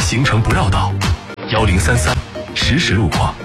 行程不绕道，1033实时路况。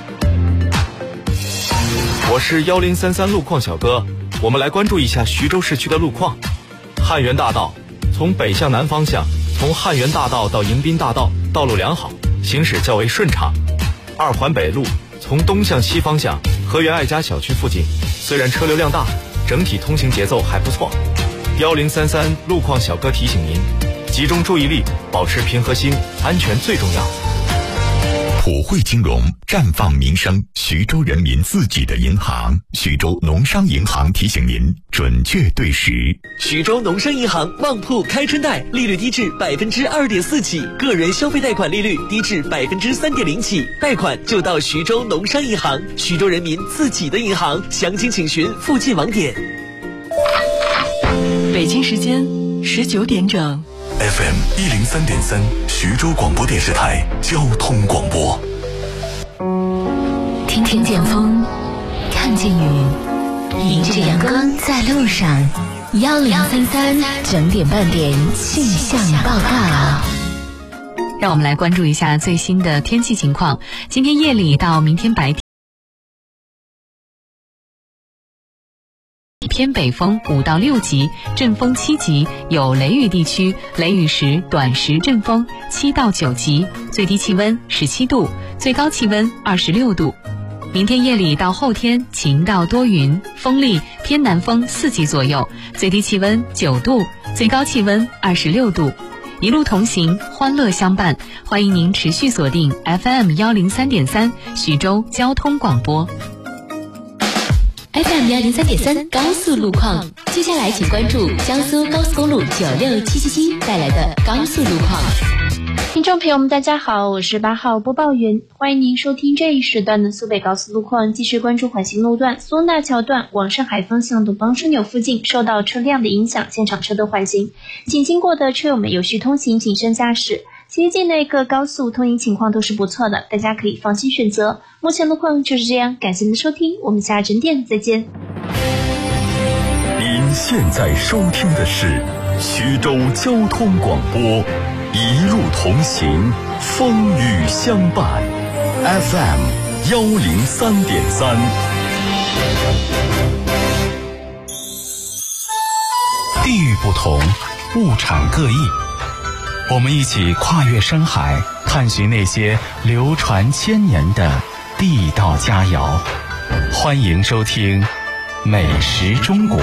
我是1033路况小哥，我们来关注一下徐州市区的路况。汉源大道从北向南方向，从汉源大道到迎宾大道道路良好，行驶较为顺畅。二环北路从东向西方向，河源爱家小区附近，虽然车流量大，整体通行节奏还不错。1033路况小哥提醒您，集中注意力，保持平和心，安全最重要。 普惠金融绽放民生，徐州人民自己的银行，徐州农商银行提醒您准确对时。 徐州农商银行旺铺开春贷，利率低至2.4%起，个人消费贷款利率低至3.0%起，贷款就到徐州农商银行，徐州人民自己的银行。详情请询附近网点。 北京时间19点整。 FM 103.3，徐州广播电视台交通广播。 听见风，看见雨，迎着阳光在路上。1033整点半点气象报告。 让我们来关注一下最新的天气情况。今天夜里到明天白天，偏北风5到6级，阵风7级，有雷雨地区，雷雨时短时阵风7到9级，最低气温17度，最高气温26度。明天夜里到后天晴到多云，风力偏南风4级左右，最低气温9度，最高气温26度。一路同行，欢乐相伴，欢迎您持续锁定 FM 103.3徐州交通广播。 FM 103.3高速路况，接下来请关注江苏高速公路96777带来的高速路况。 听众朋友们大家好，我是8号播报员，欢迎您收听这一时段的苏北高速路况。继续关注缓行路段苏纳桥段往上海方向董邦枢纽附近受到车辆的影响，现场车都缓行，请经过的车友们有序通行，谨慎驾驶。其实境内各高速通行情况都是不错的，大家可以放心选择。目前路况就是这样，感谢您的收听，我们下整点再见。 您现在收听的是徐州交通广播，一路同行，风雨相伴。FM 103.3。 地域不同，物产各异。我们一起跨越山海，探寻那些流传千年的地道佳肴。欢迎收听《美食中国》。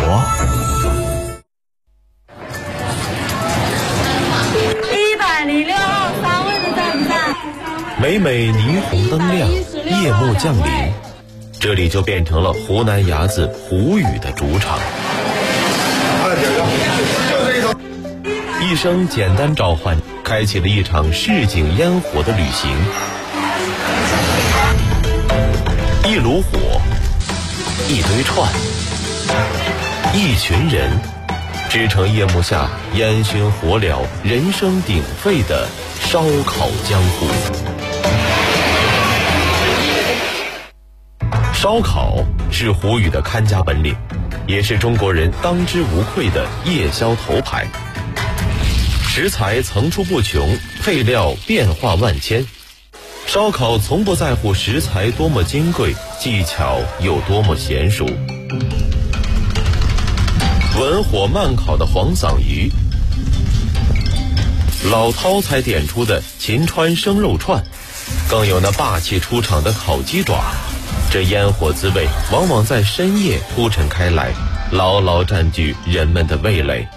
106号3位的在不在？ 每每霓虹灯亮，夜幕降临，这里就变成了湖南伢子胡语的主场。一声简单召唤，开启了一场市井烟火的旅行。一炉火，一堆串，一群人，织成夜幕下烟熏火燎、人声鼎沸的烧烤江湖。烧烤是胡语的看家本领，也是中国人当之无愧的夜宵头牌。食材层出不穷，配料变化万千，烧烤从不在乎食材多么金贵，技巧有多么娴熟。文火慢烤的黄鳝鱼，老饕才点出的秦川生肉串，更有那霸气出场的烤鸡爪。这烟火滋味往往在深夜铺陈开来，牢牢占据人们的味蕾。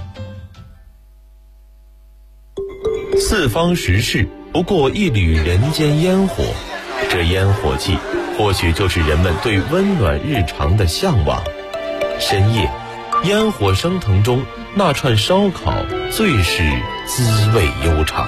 四方食事不过一缕人间烟火，这烟火气或许就是人们对温暖日常的向往。深夜烟火升腾中，那串烧烤最是滋味悠长。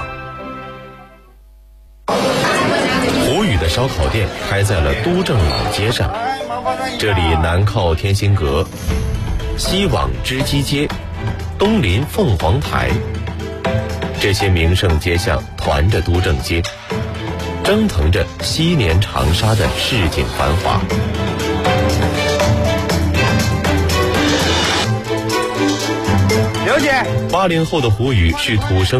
胡语的烧烤店开在了都正老街上，这里南靠天心阁，西往织机街，东临凤凰台，这些名胜街巷团着都正街，蒸腾着昔年长沙的市井繁华。 刘姐， 80后的胡语是土生